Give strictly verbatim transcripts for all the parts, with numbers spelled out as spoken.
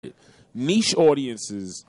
Niche audiences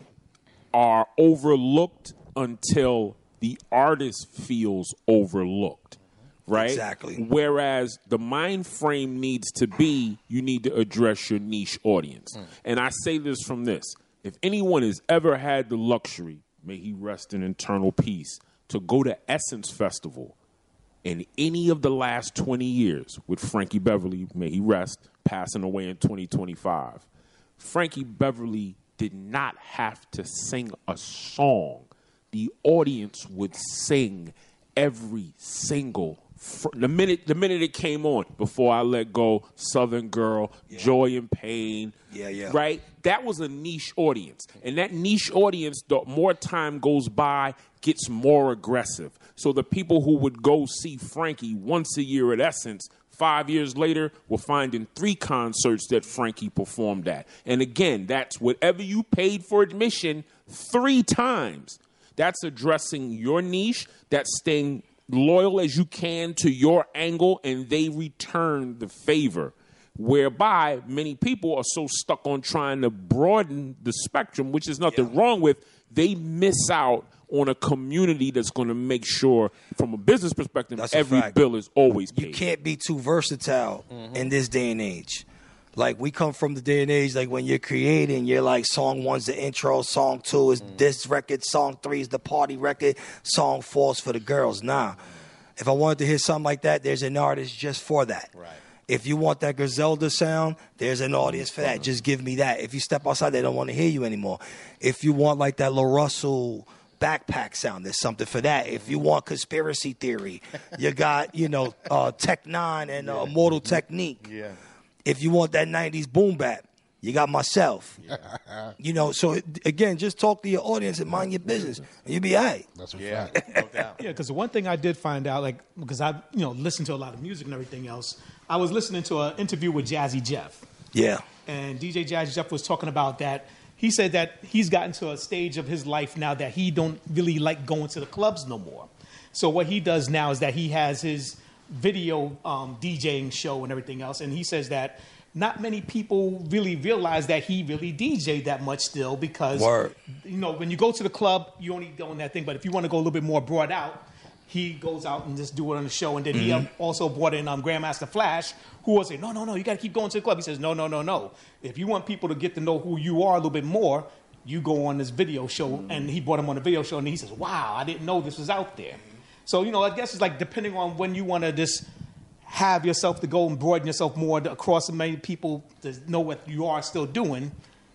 are overlooked until the artist feels overlooked, right? Exactly. Whereas the mind frame needs to be, you need to address your niche audience. Mm. And I say this from this. If anyone has ever had the luxury, may he rest in eternal peace, to go to Essence Festival in any of the last twenty years with Frankie Beverly, may he rest, passing away in twenty twenty-five, Frankie Beverly did not have to sing a song. The audience would sing every single fr- the minute the minute it came on. Before I Let Go, Southern Girl, yeah. Joy and Pain, yeah, yeah, right? That was a niche audience, and that niche audience, the more time goes by, gets more aggressive. So the people who would go see Frankie once a year at Essence, five years later, were finding three concerts that Frankie performed at. And again, that's whatever you paid for admission three times. That's addressing your niche. That's staying loyal as you can to your angle, and they return the favor. Whereby many people are so stuck on trying to broaden the spectrum, which is nothing yeah. wrong with, they miss out on a community that's going to make sure, from a business perspective, that's every bill is always paid. You can't be too versatile mm-hmm. in this day and age. Like, we come from the day and age, like, when you're creating, you're like, song one's the intro, song two is mm. this record, song three is the party record, song four is for the girls. Nah. If I wanted to hear something like that, there's an artist just for that. Right. If you want that Griselda sound, there's an audience for that. Just give me that. If you step outside, they don't want to hear you anymore. If you want, like, that La Russell backpack sound, there's something for that. If you want conspiracy theory, you got, you know, uh, Tech Nine and uh, Immortal Technique. Yeah. If you want that nineties boom bap, you got myself. You know, so again, just talk to your audience and mind your business, and you'll be all right. That's a yeah. fact. Yeah, because the one thing I did find out, like, because I, you know, listened to a lot of music and everything else, I was listening to an interview with Jazzy Jeff. Yeah. And D J Jazzy Jeff was talking about that. He said that he's gotten to a stage of his life now that he don't really like going to the clubs no more. So what he does now is that he has his video um, DJing show and everything else, and he says that not many people really realize that he really D J'd that much still, because Word. you know, when you go to the club, you only go in that thing, but if you want to go a little bit more broad out, he goes out and just do it on the show. And then mm-hmm. he um, also brought in um, Grandmaster Flash, who was saying, no, no, no, you got to keep going to the club. He says, no, no, no, no. If you want people to get to know who you are a little bit more, you go on this video show. Mm-hmm. And he brought him on the video show, and he says, wow, I didn't know this was out there. So, you know, I guess it's like depending on when you want to just have yourself to go and broaden yourself more across as many people to know what you are still doing.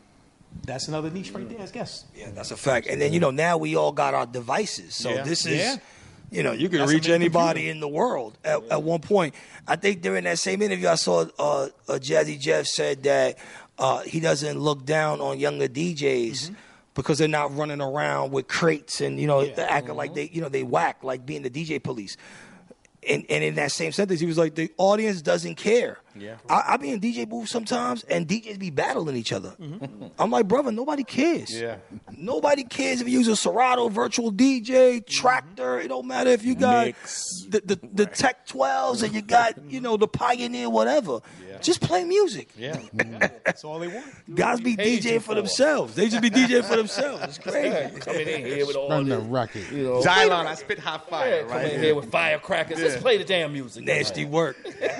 That's another niche right there, I guess. Yeah, that's a fact. And then, you know, now we all got our devices. So yeah. this is, yeah. you know, you can That's reach anybody computer. in the world at, at one point. I think during that same interview, I saw uh, uh, Jazzy Jeff said that uh, he doesn't look down on younger D Js mm-hmm. because they're not running around with crates and, you know, Yeah. acting Mm-hmm. like they, you know, they whack, like being the D J police. And, and in that same sentence, he was like, the audience doesn't care. Yeah. I, I be in D J booths sometimes, and D Js be battling each other. Mm-hmm. I'm like, brother, nobody cares. Yeah. Nobody cares if you use a Serato virtual D J, Tractor. It don't matter if you got Mix. the, the, the Tech twelves and you got, you know, the Pioneer, whatever. Yeah. Just play music. Yeah. That's all they want. Guys be paid you DJing for for. themselves. They just be DJing for themselves. It's crazy. Coming in here with all Run the this, record. you know, Xylon, I spit hot fire, yeah, right? coming in here with firecrackers. Let's play the damn music. Nasty work.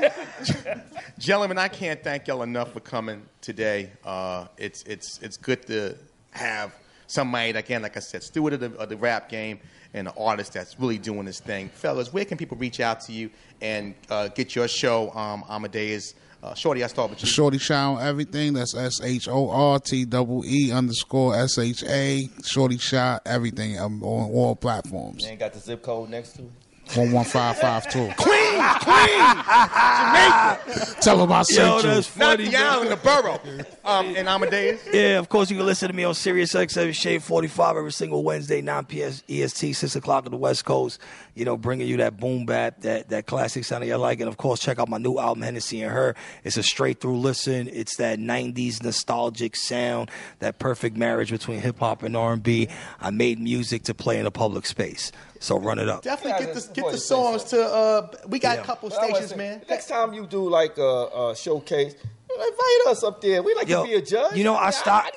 Gentlemen, I can't thank y'all enough for coming today. Uh, it's it's it's good to have somebody, again, like I said, steward of the, of the rap game and an artist that's really doing this thing. Fellas, where can people reach out to you and uh, get your show, um, Amadeus? Uh, Shorty, I start with you. Shorty Shah on everything. That's S H O R T E E underscore S H A. Shorty Shah, everything um, on all platforms. You ain't got the zip code next to it? one one five five two. Queen! Queen! Jamaica! Tell them I sent Yo, you. that's Not funny. the island, the borough. Um, and Amadeus? Yeah, of course, you can listen to me on Sirius X M Shade forty-five every single Wednesday, nine p.m. E S T, six o'clock on the West Coast, you know, bringing you that boom bap, that, that classic sound that you like. And, of course, check out my new album, Hennessy and Her. It's a straight-through listen. It's that nineties nostalgic sound, that perfect marriage between hip-hop and R and B. I made music to play in a public space. So run it up. Definitely get the, get the songs to, uh, we got Yeah. a couple But I wanna stations, say, man. Next time you do like a, a showcase, invite us up there. We like Yo, to be a judge. you know, I Yeah, stopped.